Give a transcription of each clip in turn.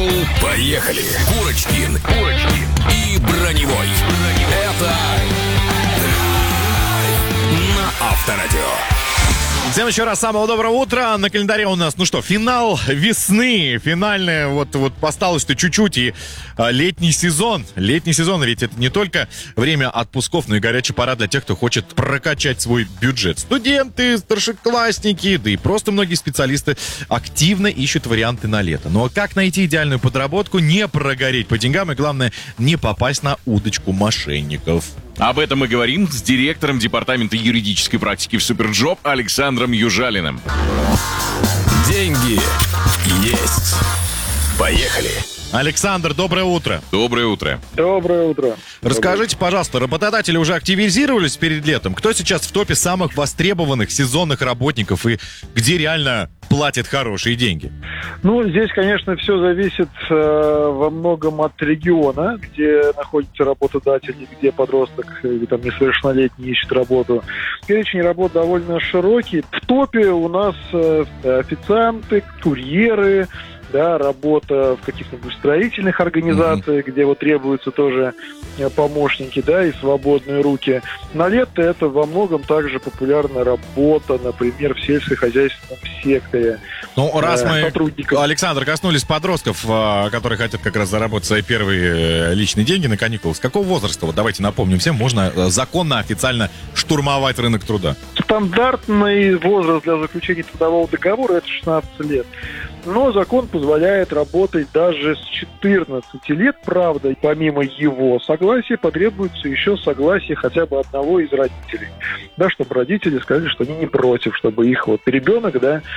Шоу «Поехали». Курочкин и Броневой. Это на Авторадио. Всем еще раз самого доброго утра. На календаре у нас, финал весны. Финальное, вот осталось-то чуть-чуть. И летний сезон. Летний сезон, ведь это не только время отпусков, но и горячая пора для тех, кто хочет прокачать свой бюджет. Студенты, старшеклассники, да и просто многие специалисты активно ищут варианты на лето. Ну а как найти идеальную подработку, не прогореть по деньгам и, главное, не попасть на удочку мошенников? Об этом мы говорим с директором департамента юридической практики в Суперджоп Александром Южалиным. Деньги есть. Поехали. Александр, доброе утро. Доброе утро. Доброе утро. Расскажите, пожалуйста, работодатели уже активизировались перед летом? Кто сейчас в топе самых востребованных сезонных работников и где реально платят хорошие деньги? Здесь, конечно, все зависит во многом от региона, где находится работодатель, где подросток или там несовершеннолетний ищет работу. Перечень работ довольно широкий. В топе у нас официанты, курьеры, работа в каких-нибудь строительных организациях, где требуются тоже помощники, и свободные руки. На лето это во многом также популярная работа, например, в сельскохозяйственном секторе. Раз мы, сотрудников. Александр, коснулись подростков, которые хотят как раз заработать свои первые личные деньги на каникулах. С какого возраста, давайте напомним всем, можно законно, официально штурмовать рынок труда? Стандартный возраст для заключения трудового договора – это 16 лет. Но закон позволяет работать даже с 14 лет, правда, помимо его согласия, потребуется еще согласие хотя бы одного из родителей. Чтобы родители сказали, что они не против, чтобы их ребенок,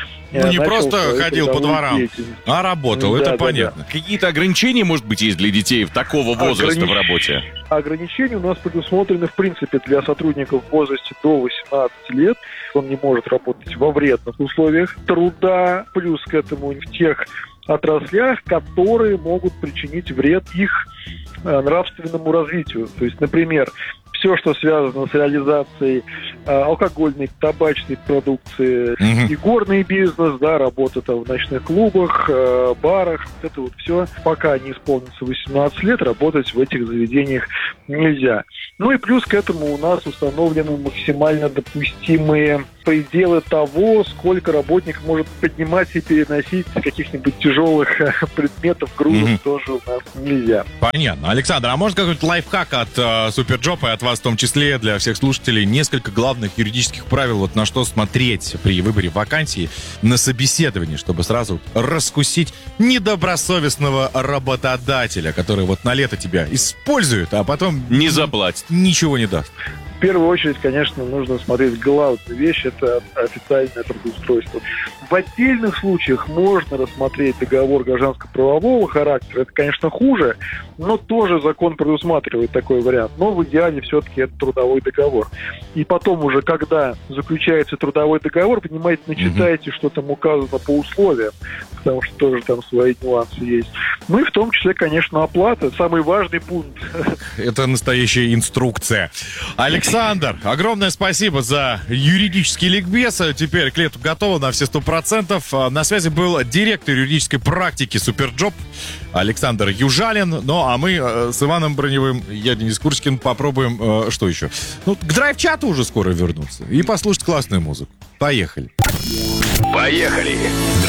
не просто ходил по дворам, а работал, это понятно. Да. Какие-то ограничения, может быть, есть для детей такого возраста в работе? Ограничения у нас предусмотрены, в принципе, для сотрудников в возрасте до 18 лет. Он не может работать во вредных условиях труда, плюс к этому в тех отраслях, которые могут причинить вред их нравственному развитию. То есть, например, все, что связано с реализацией алкогольной, табачной продукции, игорный бизнес, работа в ночных клубах, барах, это все, пока не исполнится 18 лет, работать в этих заведениях нельзя. И плюс к этому у нас установлены максимально допустимые пределы того, сколько работник может поднимать и переносить каких-нибудь тяжелых предметов, грузов тоже у нас нельзя. Понятно. Александр, а может какой-то лайфхак от Суперджопа и от вас в том числе для всех слушателей, несколько главных юридических правил, на что смотреть при выборе вакансии на собеседовании, чтобы сразу раскусить недобросовестного работодателя, который на лето тебя использует, а потом не заплатит, ничего не даст? В первую очередь, конечно, нужно смотреть главную вещь – это официальное трудоустройство. В отдельных случаях можно рассмотреть договор гражданско-правового характера. Это, конечно, хуже, но тоже закон предусматривает такой вариант. Но в идеале все-таки это трудовой договор. И потом уже, когда заключается трудовой договор, внимательно читайте, что там указано по условиям, потому что тоже там свои нюансы есть. И в том числе, конечно, оплата. Самый важный пункт. Это настоящая инструкция. Александр, огромное спасибо за юридический ликбез. Теперь к лету готово на все 100%. На связи был директор юридической практики Суперджоп Александр Южалин. А мы с Иваном Броневым, я Денис Курочкин, попробуем, что еще? К драйв-чату уже скоро вернуться и послушать классную музыку. Поехали. Поехали.